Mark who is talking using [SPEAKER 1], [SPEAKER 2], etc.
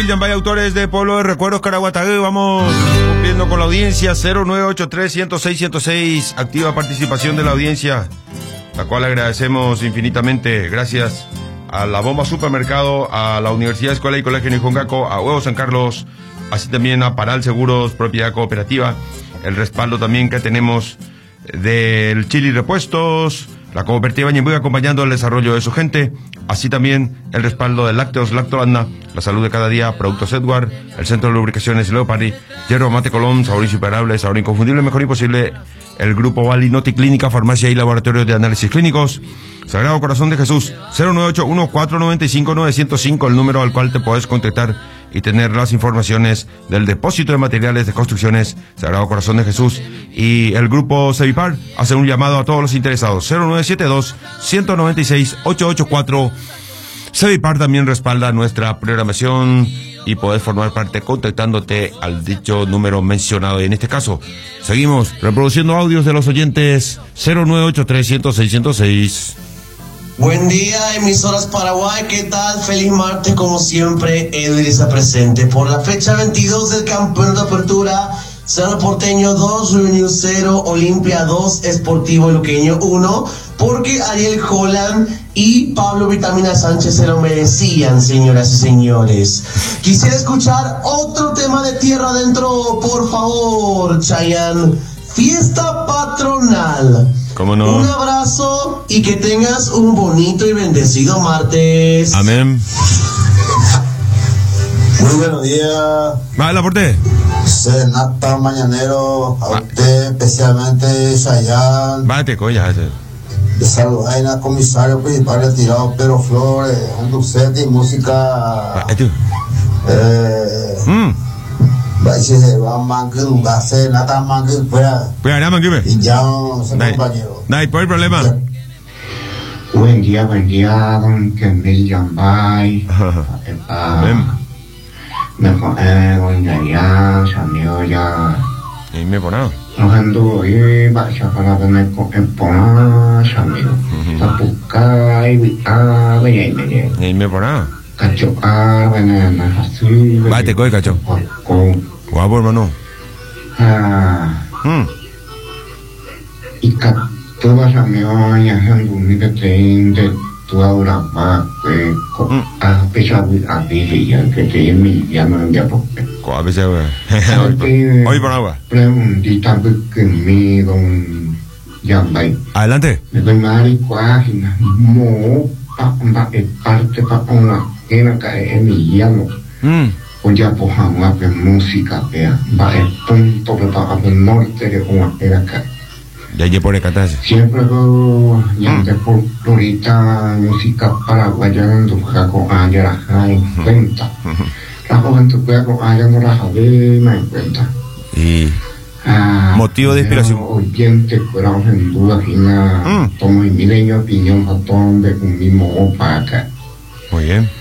[SPEAKER 1] Yambay, autores de Pueblo de Recuerdos, Caraguatagüe. Vamos cumpliendo con la audiencia. 0983-106-106. Activa participación de la audiencia, la cual agradecemos infinitamente. Gracias a la Bomba Supermercado, a la Universidad, Escuela y Colegio Nijongaco, a Huevos San Carlos, así también a Paral Seguros, Propiedad Cooperativa. El respaldo también que tenemos del Chili Repuestos, la cooperativa Ñembuy acompañando el desarrollo de su gente, así también el respaldo de Lácteos Lactolanda, la salud de cada día, Productos Edward, el Centro de Lubricaciones Leopardi, Hierro Mate Colón, sabor insuperable, sabor inconfundible, mejor imposible, el Grupo Valinoti Clínica, Farmacia y Laboratorios de Análisis Clínicos, Sagrado Corazón de Jesús, 0981-495-905, el número al cual te puedes contactar y tener las informaciones del depósito de materiales de construcciones Sagrado Corazón de Jesús. Y el Grupo Cevipar hace un llamado a todos los interesados, 0972-196-884. Cevipar también respalda nuestra programación y podés formar parte contactándote al dicho número mencionado. Y en este caso, seguimos reproduciendo audios de los oyentes. 0983-106-106.
[SPEAKER 2] Buen día, emisoras Paraguay, ¿qué tal? Feliz martes, como siempre, Edrisa presente. Por la fecha 22 del campeonato de apertura, Cerro Porteño 2, Reunión 0, Olimpia 2, Sportivo Luqueño 1, porque Ariel Holland y Pablo Vitamina Sánchez se lo merecían, señoras y señores. Quisiera escuchar otro tema de tierra adentro, por favor, Chayanne. Fiesta patronal.
[SPEAKER 1] ¿Cómo no?
[SPEAKER 2] Un abrazo y que tengas un bonito y bendecido martes.
[SPEAKER 1] Amén.
[SPEAKER 3] Muy buenos días.
[SPEAKER 1] ¿Va el aporte?
[SPEAKER 3] Senata Mañanero, a usted especialmente, Chayanne.
[SPEAKER 1] Vate, coya.
[SPEAKER 3] De saludar al comisario principal retirado Pedro Flores, Anducet y música. Si se va a mangar, va a ser nada mangar, pues ya se compañero.
[SPEAKER 1] No hay problema.
[SPEAKER 4] Buen día, don Kemil Yambay. Mejor, buen día, amigo ya.
[SPEAKER 1] Y me pone.
[SPEAKER 4] Ando y vaya para verme con el pona, amigo. Tapuca y vaya.
[SPEAKER 1] Y me pone.
[SPEAKER 4] Cacho, banana, así.
[SPEAKER 1] Vate, coy, cacho. Guapo, hermano.
[SPEAKER 4] Y todas las meoñas en un nivel de tu aura va a pesar de la vida que te ya no ya porque.
[SPEAKER 1] ¿Cuál es el? Hoy por agua.
[SPEAKER 4] Preguntita que me don Yambay.
[SPEAKER 1] Adelante.
[SPEAKER 4] Me doy maricuágina, mo parte pa una era que es mi llamo. Hoy ya pojamos a música, va a punto de para el norte de una era que.
[SPEAKER 1] Ya llevo por el catarse.
[SPEAKER 4] Siempre lo llamo por ahorita música paraguaya en tu jaco allá en cuenta. La juventud puede con allá no la sabe me en cuenta.
[SPEAKER 1] Y motivo de inspiración.
[SPEAKER 4] Oyente, fuera en duda aquí tomo mi opinión para todo de un mismo para acá.
[SPEAKER 1] Muy bien.